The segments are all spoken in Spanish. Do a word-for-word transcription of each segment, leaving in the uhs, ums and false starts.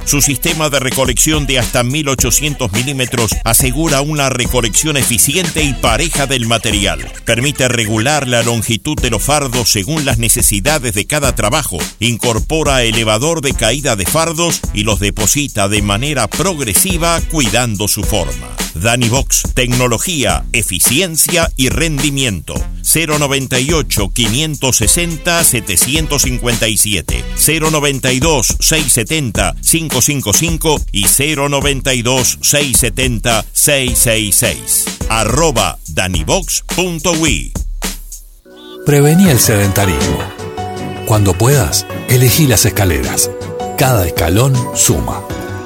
Su sistema de recolección de hasta mil ochocientos milímetros asegura una recolección eficiente y pareja del material. Permite regular la longitud de los fardos según las necesidades de cada trabajo. Incorpora elevador de caída de fardos y los deposita de manera progresiva cuidando su forma. Danivox, tecnología, eficiencia y rendimiento. cero noventa y ocho, quinientos sesenta, setecientos cincuenta y siete, cero noventa y dos, seiscientos setenta, quinientos cincuenta y cinco y cero noventa y dos, seiscientos setenta, seiscientos sesenta y seis. Arroba danivox punto uy. Prevení el sedentarismo. Cuando puedas, elegí las escaleras. Cada escalón suma.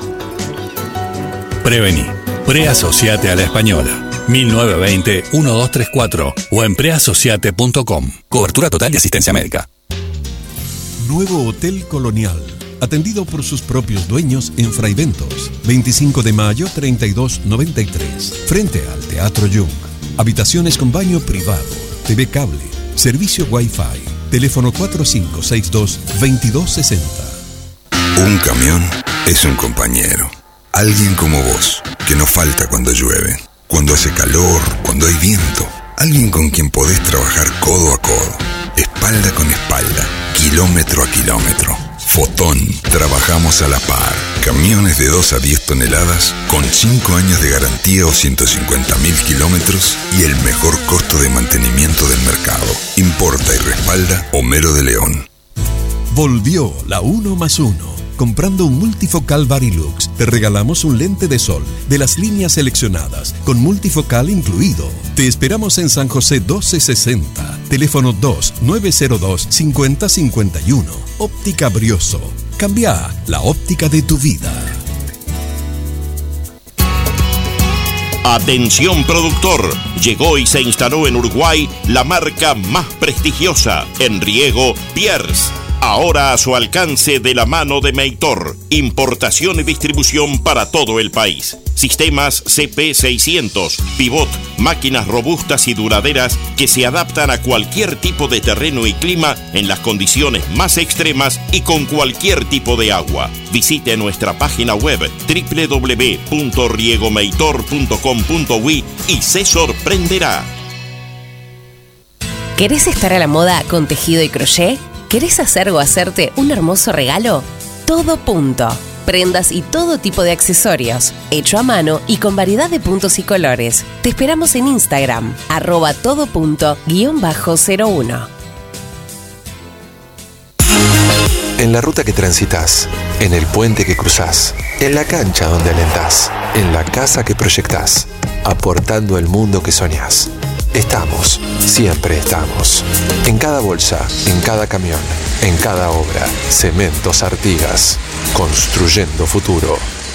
Prevení. Preasociate a la Española. mil novecientos veinte, doce treinta y cuatro o en preasociate punto com. Cobertura total y asistencia médica. Nuevo Hotel Colonial. Atendido por sus propios dueños en Fraiventos. veinticinco de mayo, treinta y dos noventa y tres. Frente al Teatro Jung. Habitaciones con baño privado. T V cable. Servicio Wi-Fi. Teléfono cuatro cinco seis dos, veintidós sesenta. Un camión es un compañero. Alguien como vos, que no falta cuando llueve, cuando hace calor, cuando hay viento. Alguien con quien podés trabajar codo a codo, espalda con espalda, kilómetro a kilómetro. Fotón, trabajamos a la par. Camiones de dos a diez toneladas, con cinco años de garantía o ciento cincuenta mil kilómetros y el mejor costo de mantenimiento del mercado. Importa y respalda Homero de León. Volvió la uno más uno. Comprando un multifocal Varilux, te regalamos un lente de sol de las líneas seleccionadas, con multifocal incluido. Te esperamos en San José doce sesenta, teléfono dos nueve cero dos, cinco cero cinco uno. Óptica Brioso. Cambia la óptica de tu vida. Atención productor, llegó y se instaló en Uruguay la marca más prestigiosa en riego, Pierce. Ahora a su alcance de la mano de Meitor. Importación y distribución para todo el país. Sistemas C P seiscientos, pivot, máquinas robustas y duraderas que se adaptan a cualquier tipo de terreno y clima en las condiciones más extremas y con cualquier tipo de agua. Visite nuestra página web doble u doble u doble u punto riegomeitor punto com punto uy y se sorprenderá. ¿Querés estar a la moda con tejido y crochet? ¿Querés hacer o hacerte un hermoso regalo? Todo Punto. Prendas y todo tipo de accesorios, hecho a mano y con variedad de puntos y colores. Te esperamos en Instagram, arroba todo punto guión bajo cero uno. En la ruta que transitas, en el puente que cruzás, en la cancha donde alentás, en la casa que proyectás, aportando el mundo que soñás. Estamos, siempre estamos. En cada bolsa, en cada camión, en cada obra. Cementos Artigas. Construyendo futuro.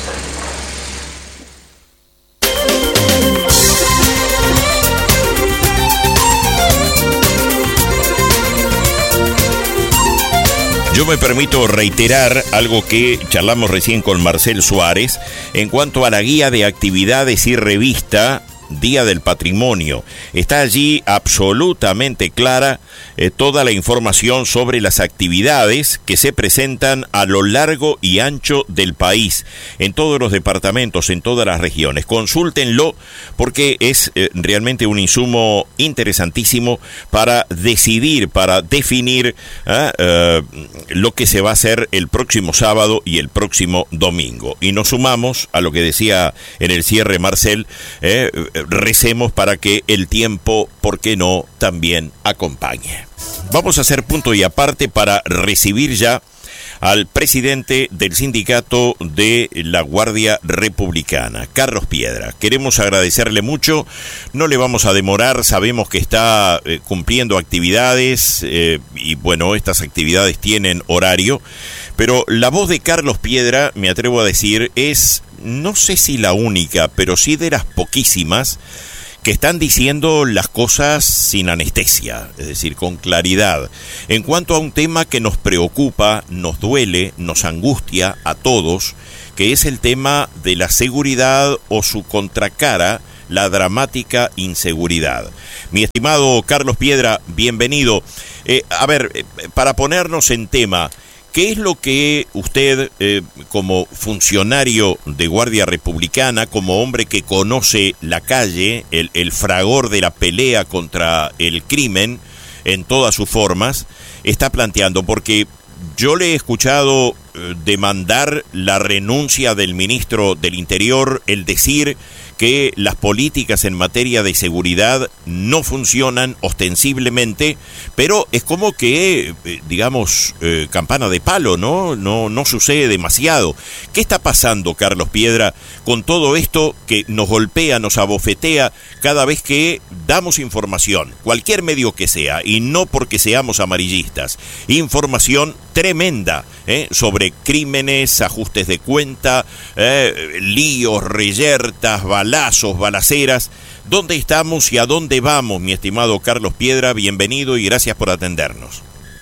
Yo me permito reiterar algo que charlamos recién con Marcel Suárez en cuanto a la guía de actividades y revista Día del Patrimonio. Está allí absolutamente clara eh, toda la información sobre las actividades que se presentan a lo largo y ancho del país, en todos los departamentos, en todas las regiones. Consúltenlo porque es eh, realmente un insumo interesantísimo para decidir, para definir ¿eh? Eh, lo que se va a hacer el próximo sábado y el próximo domingo. Y nos sumamos a lo que decía en el cierre Marcel, eh, recemos para que el tiempo, ¿por qué no?, también acompañe. Vamos a hacer punto y aparte para recibir ya al presidente del sindicato de la Guardia Republicana, Carlos Piedra. Queremos agradecerle mucho, no le vamos a demorar, sabemos que está eh, cumpliendo actividades eh, y bueno, estas actividades tienen horario, pero la voz de Carlos Piedra, me atrevo a decir, es, no sé si la única, pero sí de las poquísimas que están diciendo las cosas sin anestesia, es decir, con claridad, en cuanto a un tema que nos preocupa, nos duele, nos angustia a todos, que es el tema de la seguridad o su contracara, la dramática inseguridad. Mi estimado Carlos Piedra, bienvenido. Eh, a ver, eh, para ponernos en tema, ¿qué es lo que usted, eh, como funcionario de Guardia Republicana, como hombre que conoce la calle, el, el fragor de la pelea contra el crimen en todas sus formas, está planteando? Porque yo le he escuchado eh, demandar la renuncia del ministro del Interior, el decir que las políticas en materia de seguridad no funcionan ostensiblemente, pero es como que, eh, digamos, eh, campana de palo, ¿no? No, no sucede demasiado. ¿Qué está pasando, Carlos Piedra, con todo esto que nos golpea, nos abofetea cada vez que damos información, cualquier medio que sea, y no porque seamos amarillistas, información tremenda ¿eh? sobre crímenes, ajustes de cuenta, eh, líos, reyertas, balazos, balaceras? ¿Dónde estamos y a dónde vamos, mi estimado Carlos Piedra? Bienvenido y gracias por atendernos.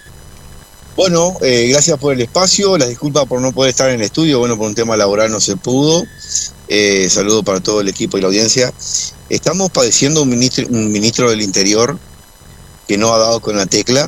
Bueno, eh, gracias por el espacio, las disculpas por no poder estar en el estudio, bueno, por un tema laboral no se pudo. Eh, saludo para todo el equipo y la audiencia. Estamos padeciendo un ministro, un ministro del Interior que no ha dado con la tecla.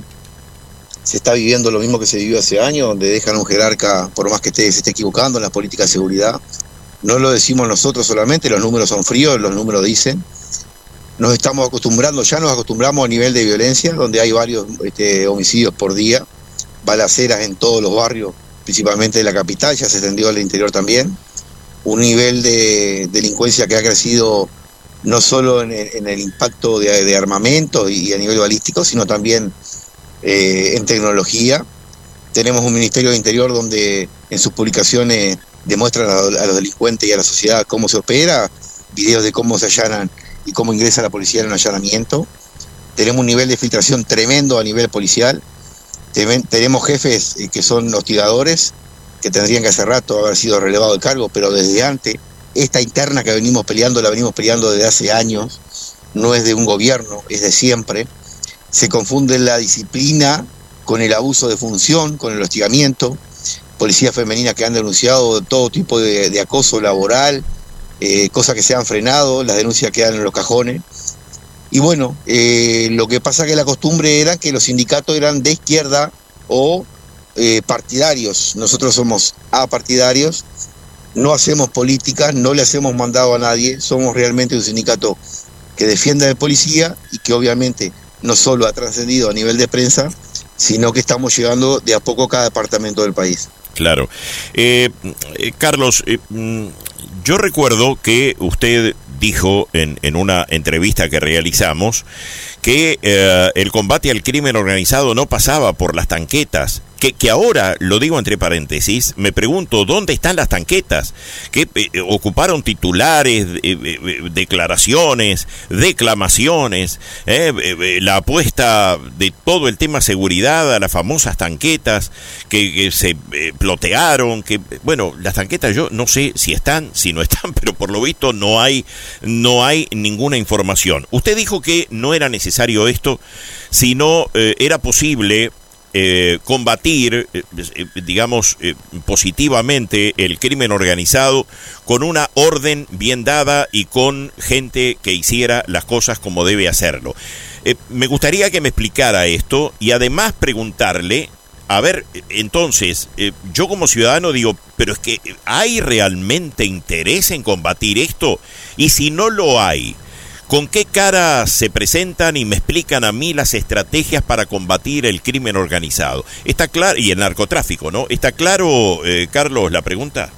Se está viviendo lo mismo que se vivió hace años, donde dejan un jerarca, por más que esté, se esté equivocando en las políticas de seguridad. No lo decimos nosotros solamente, los números son fríos, los números dicen. Nos estamos acostumbrando, ya nos acostumbramos a nivel de violencia, donde hay varios este, homicidios por día, balaceras en todos los barrios, principalmente de la capital, ya se extendió al interior también. Un nivel de delincuencia que ha crecido no solo en el, en el impacto de, de armamento y a nivel balístico, sino también eh, en tecnología. Tenemos un Ministerio de Interior donde en sus publicaciones demuestran a, a los delincuentes y a la sociedad cómo se opera, videos de cómo se allanan y cómo ingresa la policía en un allanamiento. Tenemos un nivel de filtración tremendo a nivel policial. Tenemos jefes que son hostigadores, que tendrían que hace rato haber sido relevados del cargo, pero desde antes, esta interna que venimos peleando, la venimos peleando desde hace años, no es de un gobierno, es de siempre. Se confunde la disciplina con el abuso de función, con el hostigamiento. Policías femeninas que han denunciado todo tipo de, de acoso laboral, eh, cosas que se han frenado, las denuncias quedan en los cajones. Y bueno, eh, lo que pasa que la costumbre era que los sindicatos eran de izquierda o eh, partidarios. Nosotros somos apartidarios, no hacemos política, no le hacemos mandado a nadie, somos realmente un sindicato que defiende a la policía y que obviamente no solo ha trascendido a nivel de prensa, sino que estamos llegando de a poco a cada departamento del país. Claro. Eh, eh, Carlos, eh, yo recuerdo que usted dijo en, en una entrevista que realizamos que eh, el combate al crimen organizado no pasaba por las tanquetas, que, que ahora, lo digo entre paréntesis, me pregunto, ¿dónde están las tanquetas? Que eh, ocuparon titulares, eh, eh, declaraciones, declamaciones, eh, eh, la apuesta de todo el tema seguridad a las famosas tanquetas que, que se eh, plotearon, que, bueno, las tanquetas yo no sé si están, si no están, pero por lo visto no hay, no hay ninguna información. Usted dijo que no era necesario esto, sino eh, era posible Eh, combatir, eh, digamos, eh, positivamente el crimen organizado con una orden bien dada y con gente que hiciera las cosas como debe hacerlo. Eh, me gustaría que me explicara esto y además preguntarle, a ver, entonces, eh, yo como ciudadano digo, pero es que ¿hay realmente interés en combatir esto? Y si no lo hay, ¿con qué cara se presentan y me explican a mí las estrategias para combatir el crimen organizado? Está claro, y el narcotráfico, ¿no? ¿Está claro, eh, Carlos, la pregunta?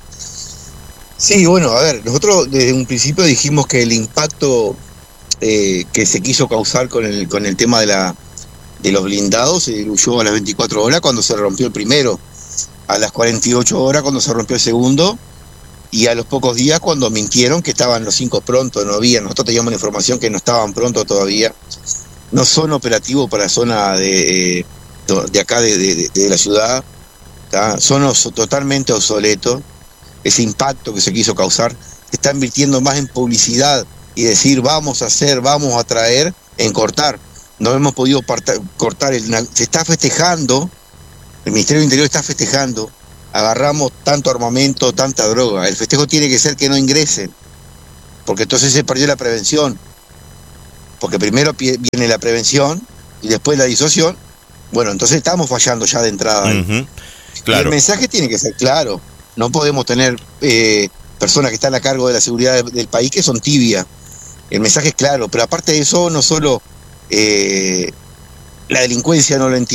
Sí, bueno, a ver, nosotros desde un principio dijimos que el impacto eh, que se quiso causar con el con el tema de la de los blindados se diluyó a las veinticuatro horas cuando se rompió el primero, a las cuarenta y ocho horas cuando se rompió el segundo, y a los pocos días cuando mintieron que estaban los cinco pronto, no había, nosotros teníamos la información que no estaban pronto todavía, no son operativos para la zona de, de acá de, de, de la ciudad, ¿tá? Son os, totalmente obsoletos. Ese impacto que se quiso causar se está invirtiendo más en publicidad y decir vamos a hacer, vamos a traer, en cortar. No hemos podido partar, cortar, el, se está festejando, el Ministerio del Interior está festejando, agarramos tanto armamento, tanta droga. El festejo tiene que ser que no ingresen, porque entonces se perdió la prevención. Porque primero viene la prevención y después la disuasión. Bueno, entonces estamos fallando ya de entrada. Uh-huh. Claro. Y el mensaje tiene que ser claro. No podemos tener eh, personas que están a cargo de la seguridad de, del país que son tibias. El mensaje es claro, pero aparte de eso, no solo eh, la delincuencia no lo entiende.